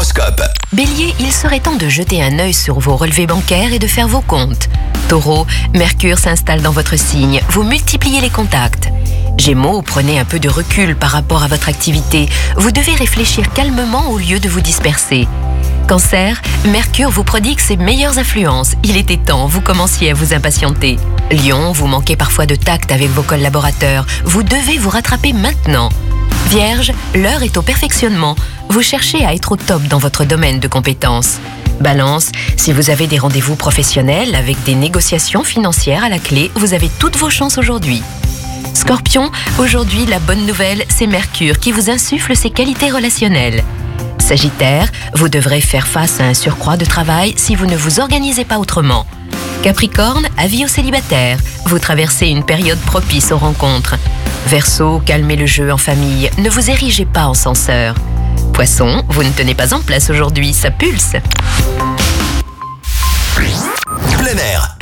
l'horoscope. Bélier, il serait temps de jeter un œil sur vos relevés bancaires et de faire vos comptes. Taureau, Mercure s'installe dans votre signe, vous multipliez les contacts. Gémeaux, prenez un peu de recul par rapport à votre activité. Vous devez réfléchir calmement au lieu de vous disperser. Cancer, Mercure vous prodigue ses meilleures influences. Il était temps, vous commenciez à vous impatienter. Lion, vous manquez parfois de tact avec vos collaborateurs. Vous devez vous rattraper maintenant. Vierge, l'heure est au perfectionnement. Vous cherchez à être au top dans votre domaine de compétences. Balance, si vous avez des rendez-vous professionnels avec des négociations financières à la clé, vous avez toutes vos chances aujourd'hui. Scorpion, aujourd'hui la bonne nouvelle, c'est Mercure qui vous insuffle ses qualités relationnelles. Sagittaire, vous devrez faire face à un surcroît de travail si vous ne vous organisez pas autrement. Capricorne, avis aux célibataires, vous traversez une période propice aux rencontres. Verseau, calmez le jeu en famille, ne vous érigez pas en censeur. Poisson, vous ne tenez pas en place aujourd'hui, ça pulse. Plein air,